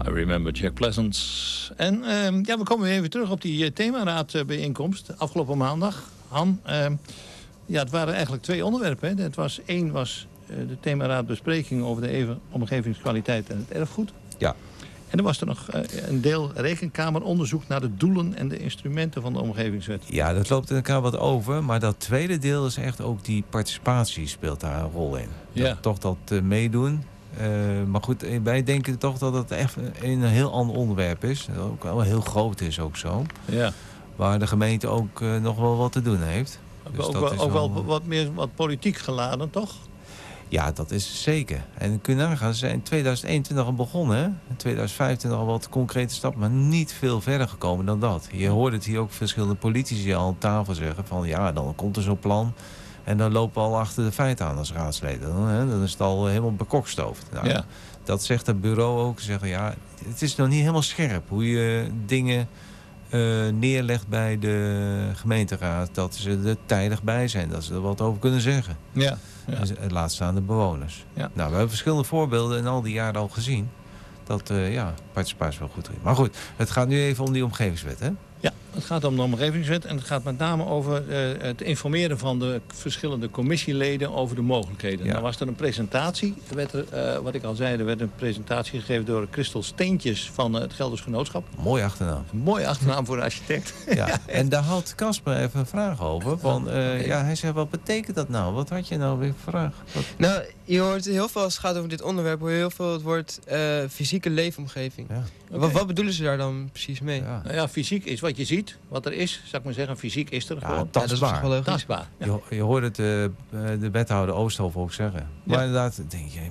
I remember Jack Pleasant. En we komen weer even terug op die themaraadbijeenkomst afgelopen maandag. Han, het waren eigenlijk 2 onderwerpen. Hè. Eén was de themaraadbespreking over de omgevingskwaliteit en het erfgoed. Ja. En er was er nog een deel rekenkameronderzoek naar de doelen en de instrumenten van de omgevingswet. Ja, dat loopt in elkaar wat over. Maar dat tweede deel is echt ook die participatie speelt daar een rol in. Ja. Toch dat meedoen. Maar goed, wij denken toch dat het echt een heel ander onderwerp is. Dat ook wel heel groot is ook zo. Ja. Waar de gemeente ook nog wel wat te doen heeft. Dus ook wel wat politiek geladen, toch? Ja, dat is zeker. En kun je nagaan, ze zijn in 2021 al begonnen. Hè? In 2025 al wat concrete stappen, maar niet veel verder gekomen dan dat. Je hoort het hier ook verschillende politici al aan tafel zeggen van ja, dan komt er zo'n plan. En dan lopen we al achter de feiten aan als raadsleden. Dan is het al helemaal bekokstoofd. Nou, ja. Dat zegt het bureau ook. Ze zeggen ja, het is nog niet helemaal scherp hoe je dingen neerlegt bij de gemeenteraad. Dat ze er tijdig bij zijn. Dat ze er wat over kunnen zeggen. Ja. Ja. En laat staan de bewoners. Ja. Nou, we hebben verschillende voorbeelden in al die jaren al gezien. Dat participatie wel goed is. Maar goed, het gaat nu even om die omgevingswet, hè? Ja, het gaat om de omgevingswet en het gaat met name over het informeren van de verschillende commissieleden over de mogelijkheden. Ja. Dan was er een presentatie, wat ik al zei, er werd een presentatie gegeven door Christel Steentjes van het Gelders Genootschap. Mooi achternaam. Een mooie achternaam voor een architect. Ja, en daar had Casper even een vraag over. Van, hij zei, wat betekent dat nou? Wat had je nou weer gevraagd? Nou, je hoort heel veel als het gaat over dit onderwerp, hoor je heel veel het woord fysieke leefomgeving. Ja. Okay. Wat bedoelen ze daar dan precies mee? Ja. Nou ja, fysiek is wat je ziet, wat er is, zou ik maar zeggen. Fysiek is er gewoon. Dat is waar. Tastbaar. Ja. Je hoort het de wethouder Oosthoff ook zeggen. Maar inderdaad, denk je,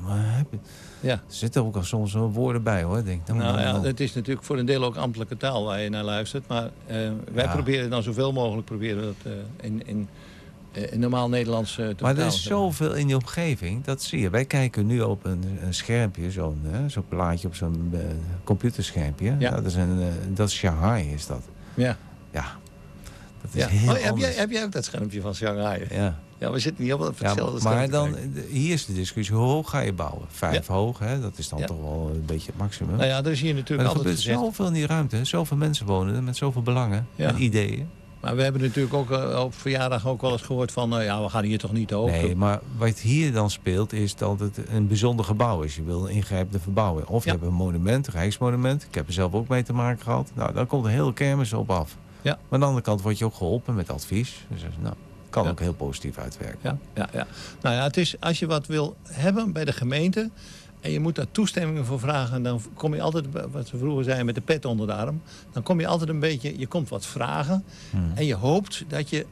er zitten ook al soms woorden bij, hoor. Denk, het is natuurlijk voor een deel ook ambtelijke taal waar je naar luistert. Maar wij proberen dan zoveel mogelijk dat in normaal Nederlands te vertalen. Maar er is zoveel in die omgeving, dat zie je. Wij kijken nu op een schermpje, zo'n plaatje op zo'n computerschermpje. Ja. Dat is Shanghai, is dat. Ja. Ja. Dat is heel anders. Heb jij ook dat schermpje van Shanghai? Ja. Ja, we zitten niet op hetzelfde schermpje. Maar dan, hier is de discussie, hoe hoog ga je bouwen? 5 hoog, hè? Dat is dan toch wel een beetje het maximum. Nou ja, er is hier natuurlijk altijd gezegd. Er gebeurt zoveel in die ruimte. Zoveel mensen wonen er met zoveel belangen en ideeën. Maar we hebben natuurlijk ook op verjaardag ook wel eens gehoord van... we gaan hier toch niet te hoog. Nee, maar wat hier dan speelt is dat het een bijzonder gebouw is. Je wil een ingrijpende verbouwing. Of je hebt een monument, een rijksmonument. Ik heb er zelf ook mee te maken gehad. Nou, dan komt een hele kermis op af. Ja. Maar aan de andere kant word je ook geholpen met advies. Dus kan ook heel positief uitwerken. Ja. Nou ja, het is als je wat wil hebben bij de gemeente... en je moet daar toestemmingen voor vragen... dan kom je altijd, wat ze vroeger zeiden, met de pet onder de arm. Dan kom je altijd een beetje, je komt wat vragen... en je hoopt dat je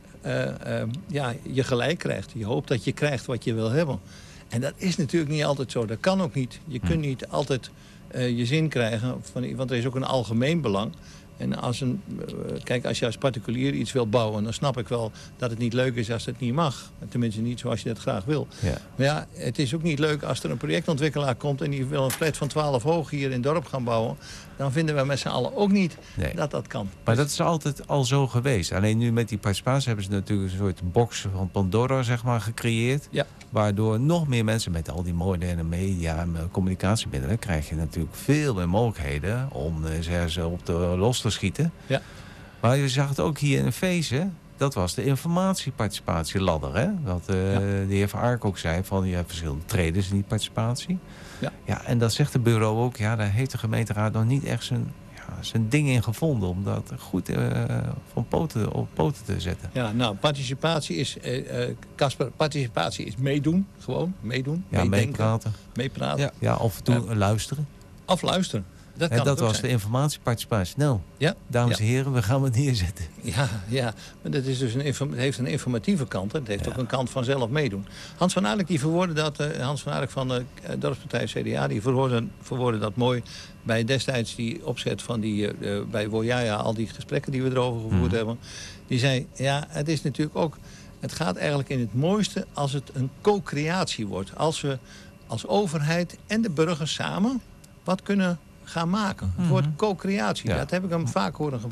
je gelijk krijgt. Je hoopt dat je krijgt wat je wil hebben. En dat is natuurlijk niet altijd zo. Dat kan ook niet. Je kunt niet altijd je zin krijgen. Want er is ook een algemeen belang... En als je als particulier iets wil bouwen... dan snap ik wel dat het niet leuk is als het niet mag. Tenminste niet zoals je dat graag wil. Ja. Maar ja, het is ook niet leuk als er een projectontwikkelaar komt... en die wil een flat van 12 hoog hier in het dorp gaan bouwen. Dan vinden we met z'n allen ook niet dat kan. Maar dat is altijd al zo geweest. Alleen nu met die participatie hebben ze natuurlijk een soort box van Pandora gecreëerd. Ja. Waardoor nog meer mensen met al die moderne media en communicatiemiddelen... krijg je natuurlijk veel meer mogelijkheden om ze op de los te schieten. Ja. Maar je zag het ook hier in een feest, hè? Dat was de informatieparticipatieladder, hè? Dat de heer Van Ark ook zei van je hebt verschillende traders in die participatie. Ja, en dat zegt het bureau ook. Ja, daar heeft de gemeenteraad nog niet echt zijn ding in gevonden om dat goed op poten te zetten. Ja, nou, participatie is, Casper, participatie is meedoen. Gewoon meedoen. Ja, meepraten. Meepraten. Ja, af en toe luisteren. Of luisteren. Dat was de informatieparticipatie. Nou, dames en heren, we gaan het neerzetten. Ja, maar dat is dus het heeft een informatieve kant. Hè. Het heeft ook een kant van zelf meedoen. Hans van Ark, die verwoordde dat. Hans van Ark van de dorpspartij CDA, die verwoordde dat mooi bij destijds die opzet van bij Wojaja, al die gesprekken die we erover gevoerd hebben. Die zei, het is natuurlijk ook, het gaat eigenlijk in het mooiste als het een co-creatie wordt. Als we als overheid en de burgers samen wat kunnen gaan maken. Het woord co-creatie, dat heb ik hem vaak horen